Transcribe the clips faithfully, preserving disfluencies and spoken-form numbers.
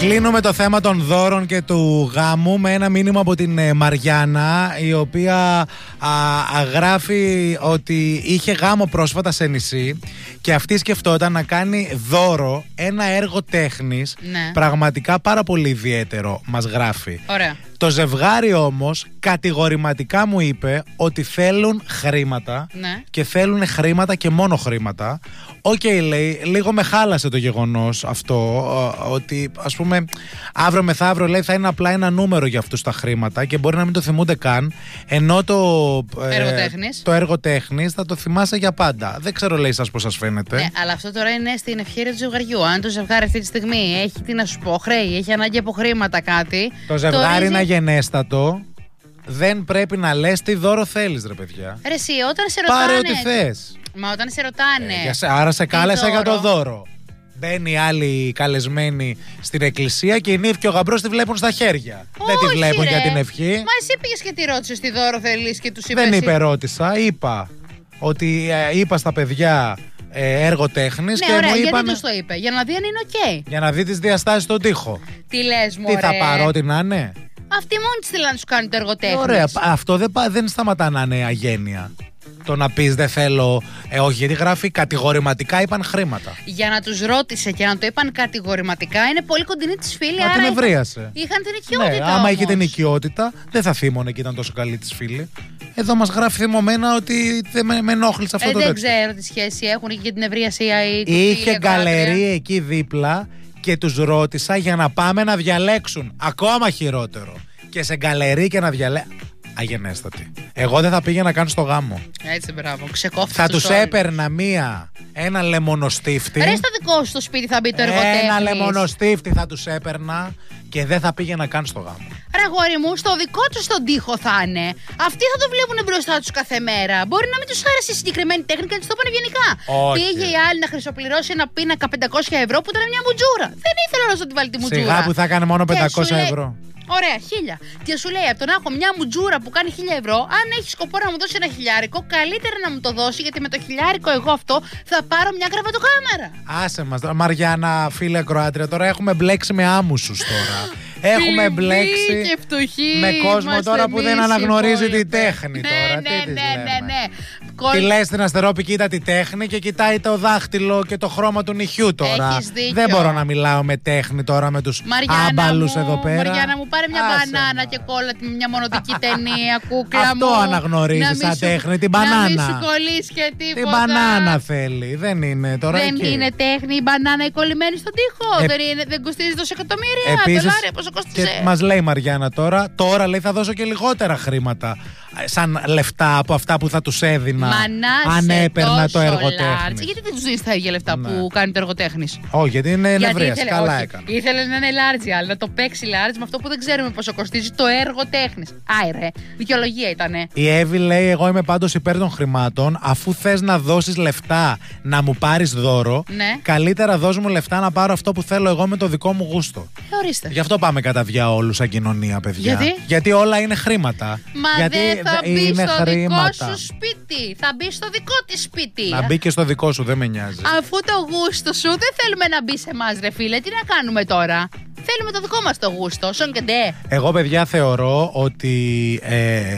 Κλείνουμε το θέμα των δώρων και του γάμου με ένα μήνυμα από την ε, Μαριάννα, η οποία α, α, γράφει ότι είχε γάμο πρόσφατα σε νησί και αυτή σκεφτόταν να κάνει δώρο ένα έργο τέχνης, ναι. πραγματικά πάρα πολύ ιδιαίτερο, μας γράφει. Ωραία. Το ζευγάρι όμως κατηγορηματικά μου είπε ότι θέλουν χρήματα, ναι. και θέλουν χρήματα και μόνο χρήματα. Οκ, okay, λέει, λίγο με χάλασε το γεγονός αυτό, ότι ας πούμε αύριο μεθαύριο, λέει, θα είναι απλά ένα νούμερο για αυτούς τα χρήματα και μπορεί να μην το θυμούνται καν, ενώ το έργο τέχνης, το έργο τέχνης θα το θυμάσαι για πάντα. Δεν ξέρω, λέει, σας πώς σας φαίνεται. Ναι, αλλά αυτό τώρα είναι στην ευχέρεια του ζευγαριού. Αν το ζευγάρι αυτή τη στιγμή έχει, τι να σου πω, χρέη, έχει ανάγκη από χρήματα κάτι. Το ζευγάρι το είναι γενέστατο. Δεν πρέπει να λες τι δώρο θέλεις, ρε παιδιά. Ρε εσύ, όταν σε ρωτάνε. Πάρε ό,τι θες. Μα όταν σε ρωτάνε. Ε, σε, άρα σε κάλεσα δώρο. για το δώρο. Μπαίνει άλλοι καλεσμένοι στην εκκλησία και η νύφη και ο γαμπρός τη βλέπουν στα χέρια. Όχι, δεν τη βλέπουν ρε. για την ευχή. Μα εσύ πήγες και τη ρώτησες τι δώρο θέλεις και τους είπες. Δεν εσύ... είπε ρώτησα, είπα ότι ε, είπα στα παιδιά ε, έργο τέχνης, ναι, και ωραία, μου γιατί είπαν. τους το είπε, για να δει αν είναι οκ. Okay. Για να δει τις διαστάσεις στον τοίχο. Τι λες, μου, Τι θα πάρω, ό,τι να είναι. Αυτή μόνη της θέλει να τους κάνει το έργο τέχνης. Ωραία, αυτό δεν, δεν σταματά να είναι αγένεια. Το να πεις δεν θέλω, ε, όχι, γιατί γράφει κατηγορηματικά είπαν χρήματα. Για να τους ρώτησε και να το είπαν κατηγορηματικά, είναι πολύ κοντινή της φίλη. Μα την ευρίασε. Είχαν την οικειότητα. Ναι, άμα όμως. είχε την οικειότητα, δεν θα θύμωνε και ήταν τόσο καλή της φίλη. Εδώ μας γράφει θυμωμένα ότι δεν με, με ενόχλησε αυτό ε, το δεν τέτοιο. ξέρω τι σχέση έχουν και την ευρίαση. Είχε γκαλερί εκεί δίπλα και τους ρώτησα για να πάμε να διαλέξουν. Ακόμα χειρότερο. Και σε γκαλερί και να διαλέξουν. Αγενέστατη. Εγώ δεν θα πήγαινα καν στο γάμο. Έτσι, μπράβο. Ξεκόφτεις. Θα τους έπαιρνα μία, ένα λεμονοστίφτη. Ρε, στο δικό σου το σπίτι θα μπει το εργοτέχνης. Ένα λεμονοστίφτη θα τους έπαιρνα και δεν θα πήγαινα καν στο γάμο. Ρε αγόρι μου, στο δικό του τον τοίχο θα είναι. Αυτοί θα το βλέπουν μπροστά τους κάθε μέρα. Μπορεί να μην τους άρεσε η συγκεκριμένη τέχνη και να τους το πούνε ευγενικά. Όχι. Πήγε η άλλη να χρυσοπληρώσει ένα πίνακα πεντακόσια ευρώ που ήταν μια μουτζούρα. Δεν ήθελε να τη βάλει τη μουτζούρα. Σιγά που θα έκανε μόνο πεντακόσια ευρώ. Ωραία, χίλια. Και σου λέει, από το να έχω μια μουτζούρα που κάνει χίλια ευρώ, αν έχει σκοπό να μου δώσει ένα χιλιάρικο, καλύτερα να μου το δώσει, γιατί με το χιλιάρικο εγώ αυτό θα πάρω μια γραβατοκάμερα. Άσε μας, Μαριάννα, φίλε Κροάτρια, τώρα έχουμε μπλέξει με άμμουσους τώρα. Έχουμε μπλέξει και φτωχοί, με κόσμο τώρα που δεν αναγνωρίζει τη τέχνη ναι, τώρα. Ναι, Τι ναι, ναι, ναι. Τι λες στην Αστερόπη, κοίτα τη τέχνη και κοιτάει το δάχτυλο και το χρώμα του νυχιού τώρα. Έχεις δίκιο. Δεν μπορώ να μιλάω με τέχνη τώρα με τους άμπαλους εδώ πέρα. Μαριάννα μου, πάρε μια Άσε μπανάνα μα. και κόλλα μια μονοδική ταινία, κούκλα Αυτό μου. αναγνωρίζει σαν τέχνη, την μπανάνα. Να μην σου κολλήσει και τίποτα. Την μπανάνα θέλει, δεν είναι τώρα Δεν εκεί. είναι τέχνη η μπανάνα η κολλημένη στον τοίχο. Ε, δεν, είναι, δεν κοστίζει τόσα εκατομμύρια. Επίσης, δολάρια, πόσο κόστιζε. και μας λέει η Μαριάννα τώρα, τώρα λέει θα δώσω και λιγότερα χρήματα σαν λεφτά από αυτά που θα τους έδινα αν έπαιρνα το έργο τέχνης. Γιατί δεν τους δίνεις τα ίδια λεφτά ναι. που κάνει το έργο τέχνης? Όχι, γιατί είναι νευρίας, ήθελε, καλά όχι, έκανε. Ήθελε να είναι large, αλλά να το παίξει large με αυτό που δεν ξέρουμε πόσο κοστίζει το έργο τέχνης. Άιρε, δικαιολογία ήτανε. Η Εύη λέει, εγώ είμαι πάντως υπέρ των χρημάτων. Αφού θες να δώσεις λεφτά να μου πάρεις δώρο, ναι. καλύτερα δώσ' μου λεφτά να πάρω αυτό που θέλω εγώ με το δικό μου γούστο. Ε, ορίστε. Γι' αυτό πάμε κατά διαόλου σαν κοινωνία, παιδιά. Γιατί? Γιατί όλα είναι χρήματα. Μα Γιατί δεν θα μπει είναι στο χρήματα. δικό σου σπίτι. Θα μπει στο δικό της σπίτι. Να μπει και στο δικό σου, δεν με νοιάζει. Αφού το γούστο σου δεν θέλουμε να μπει σε εμάς, ρε φίλε, τι να κάνουμε τώρα? Θέλουμε το δικό μας το γούστο. Σον και ντε. Εγώ, παιδιά, θεωρώ ότι. Ε...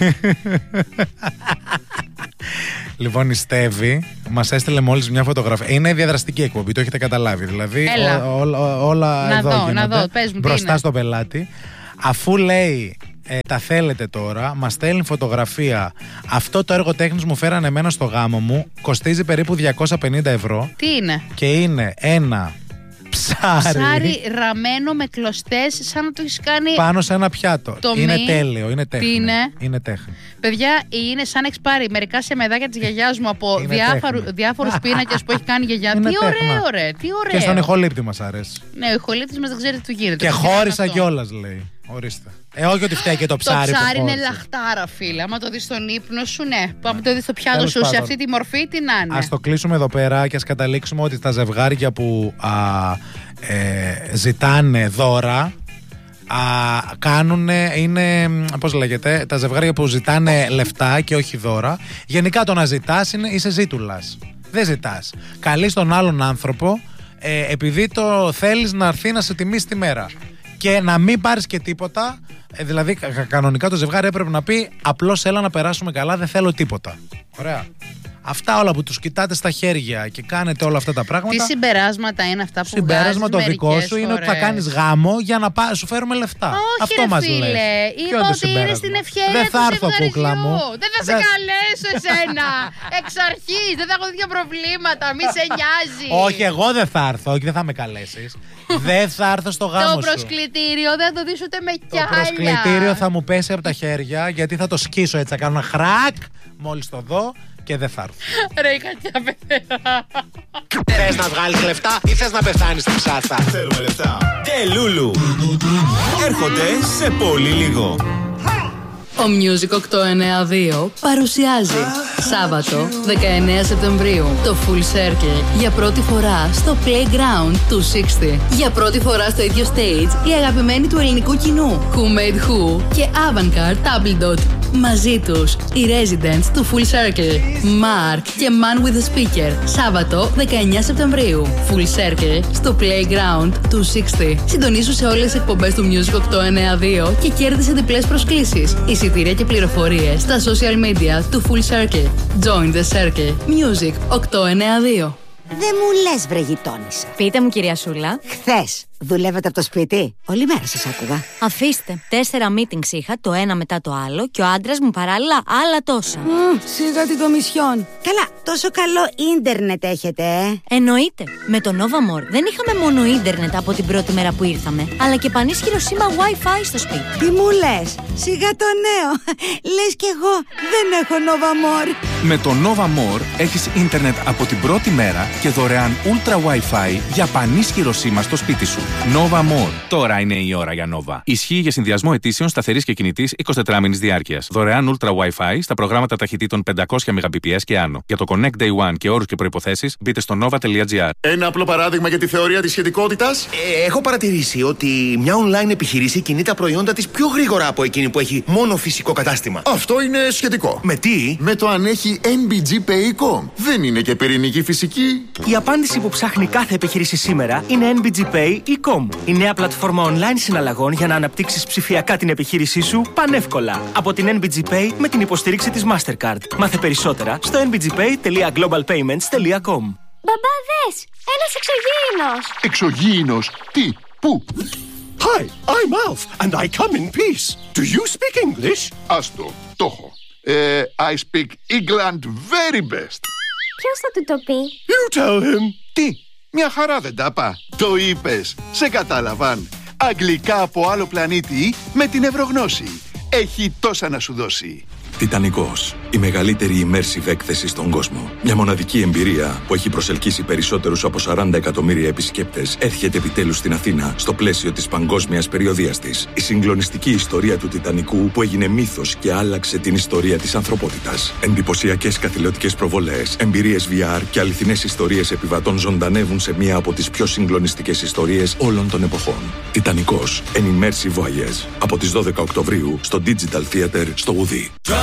Λοιπόν, η Στέβη μας έστειλε μόλις μια φωτογραφία. Είναι διαδραστική εκπομπή, το έχετε καταλάβει. Δηλαδή, ό, ό, ό, όλα να εδώ δω, γίνονται να δω. Πες μου, μπροστά στον πελάτη. Αφού λέει, ε, τα θέλετε τώρα, μας στέλνει φωτογραφία. Αυτό το έργο τέχνης μου φέρανε εμένα στο γάμο μου. Κοστίζει περίπου διακόσια πενήντα ευρώ. Τι είναι? Και είναι ένα ψάρι. Ψάρι ραμμένο με κλωστές, σαν να το έχει κάνει. Πάνω σε ένα πιάτο. Το είναι μη. τέλειο, είναι τέχνη. Τι είναι? Είναι τέχνη. Παιδιά, είναι σαν να έχει πάρει μερικά σεμεδάκια της γιαγιάς μου από διάφορους πίνακες που έχει κάνει η γιαγιά. Είναι Τι τέχνα. ωραίο, ρε, τι ωραίο. Και στον ηχολήπτη μας αρέσει. Ναι, ο ηχολήπτης μας δεν ξέρει τι του γίνεται. Και Το χώρισα αυτό. κιόλας, λέει. Ορίστε. Ε, όχι ότι φταίει και το ψάρι. Το ψάρι που είναι χώρισε. λαχτάρα, φίλε. Άμα το δει στον ύπνο σου, ναι. Άμα το δει στο πιάτο Τέλος σου, σε πάντων. αυτή τη μορφή, τι να είναι. Ας το κλείσουμε εδώ πέρα και ας καταλήξουμε ότι τα ζευγάρια που α, ε, ζητάνε δώρα α, κάνουν, είναι, πώς λέγεται, τα ζευγάρια που ζητάνε λεφτά και όχι δώρα. Γενικά το να ζητάς είναι, είσαι ζήτουλας. Δεν ζητάς. Καλείς τον άλλον άνθρωπο ε, επειδή το θέλεις να έρθει να σε τιμήσει τη μέρα. Και να μην πάρεις και τίποτα. Ε, δηλαδή, κα- κανονικά το ζευγάρι έπρεπε να πει απλώς έλα να περάσουμε καλά, δεν θέλω τίποτα. Ωραία. Αυτά όλα που τους κοιτάτε στα χέρια και κάνετε όλα αυτά τα πράγματα. Τι συμπεράσματα είναι αυτά που βγάζεις? Συμπέρασμα το δικό μερικές σου είναι ότι θα φορές. κάνεις γάμο για να πά, σου φέρουμε λεφτά. Όχι, Αυτό ρε μας φίλε. λες. Ποιο Είπα το ότι είναι συμπέρασμα? στην ευχαίρεια Δεν του θα έρθω, ζευγαριού. κούκλα μου. Δεν θα σε Δεν- καλέσω εσένα. Εξ αρχής. Δεν θα έχω τέτοια προβλήματα. Μη σε νοιάζει. Όχι, εγώ δεν θα έρθω, όχι, δεν θα με καλέσεις. Δεν θα έρθω στο γάμο Το σου. προσκλητήριο δεν θα το δεις ούτε με Το κιάλια. προσκλητήριο θα μου πέσει από τα χέρια γιατί θα το σκίσω έτσι. Θα κάνω ένα χρακ μόλις το δω και δεν θα έρθω. Ρε, η κατιά πεθερά. Θες να βγάλεις λεφτά ή θες να πεθάνεις στην ψάθα? Θέλουμε λεφτά. Τελούλου. Έρχονται σε πολύ λίγο. Ο Music οκτακόσια ενενήντα δύο παρουσιάζει Σάββατο δεκαεννέα Σεπτεμβρίου το Full Circle για πρώτη φορά στο Playground του εξήντα. Για πρώτη φορά στο ίδιο stage η αγαπημένη του ελληνικού κοινού Who Made Who και Avantgarde Tabledot. Μαζί τους οι Residents του Full Circle, Mark και Man with a Speaker. Σάββατο δεκαεννέα Σεπτεμβρίου. Full Circle στο Playground του εξήντα. Συντονίσου σε όλες τις εκπομπές του Music οκτακόσια ενενήντα δύο και κέρδισε διπλές προσκλήσεις. Εισιτήρια και πληροφορίες στα social media του Full Circle. Join the Circle. Music οκτακόσια ενενήντα δύο. Δεν μου λες, βρε γειτόνισσα. Πείτε μου, κυρία Σούλα. Χθες δουλεύετε από το σπίτι? Όλη μέρα σας άκουγα. Αφήστε. Τέσσερα meetings είχα, το ένα μετά το άλλο, και ο άντρας μου παράλληλα άλλα τόσα. Mm, σιγά την κομισιόν. Καλά, τόσο καλό ίντερνετ έχετε, ε. Εννοείται. Με το Nova More δεν είχαμε μόνο ίντερνετ από την πρώτη μέρα που ήρθαμε, αλλά και πανίσχυρο σήμα Wi-Fi στο σπίτι. Τι μου λες? Σιγά το νέο. Λες κι εγώ δεν έχω Nova More. Με το Nova More έχεις ίντερνετ από την πρώτη μέρα και δωρεάν Ultra Wi-Fi για πανίσχυρο σήμα στο σπίτι σου. Nova More. Τώρα είναι η ώρα για Nova. Ισχύει για συνδυασμό αιτήσεων σταθερής και κινητής εικοσιτετράμηνης διάρκειας. Δωρεάν Ultra Wi-Fi στα προγράμματα ταχυτήτων πεντακόσια Mbps και άνω. Για το Connect Day One και όρους και προϋποθέσεις μπείτε στο nova τελεία gr. Ένα απλό παράδειγμα για τη θεωρία της σχετικότητας. Ε, έχω παρατηρήσει ότι μια online επιχείρηση κινεί τα προϊόντα της πιο γρήγορα από εκείνη που έχει μόνο φυσικό κατάστημα. Αυτό είναι σχετικό. Με τι? Με το αν έχει εν μπι τζι Pay.com. Δεν είναι και πυρηνική φυσική. Η απάντηση που ψάχνει κάθε επιχείρηση σήμερα είναι εν μπι τζι Pay τελεία com. Η νέα πλατφόρμα online συναλλαγών για να αναπτύξεις ψηφιακά την επιχείρησή σου πανεύκολα. Από την εν μπι τζι Pay με την υποστήριξη της Mastercard. Μάθε περισσότερα στο εν μπι τζι pay τελεία global payments τελεία com. Μπαμπά, δες! Ένας εξωγήινος! Εξωγήινος. Τι? Πού? Hi, I'm Alf and I come in peace. Do you speak English? Άστο. Το έχω. Ε, I speak England very best. Ποιος θα του το πει? You tell him. Τι? Μια χαρά δεν τα πά. Το είπες. Σε κατάλαβαν. Αγγλικά από άλλο πλανήτη με την Ευρωγνώση. Έχει τόσα να σου δώσει. Τιτανικός. Η μεγαλύτερη immersive έκθεση στον κόσμο. Μια μοναδική εμπειρία που έχει προσελκύσει περισσότερους από σαράντα εκατομμύρια επισκέπτες έρχεται επιτέλους στην Αθήνα στο πλαίσιο της παγκόσμιας περιοδείας της. Η συγκλονιστική ιστορία του Τιτανικού που έγινε μύθος και άλλαξε την ιστορία της ανθρωπότητας. Εντυπωσιακές καθηλωτικές προβολές, εμπειρίες βι αρ και αληθινές ιστορίες επιβατών ζωντανεύουν σε μία από τις πιο συγκλονιστικές ιστορίες όλων των εποχών. Τιτανικός. An immersive voyage. Από τις δώδεκα Οκτωβρίου στο Digital Theater στο Ουδί.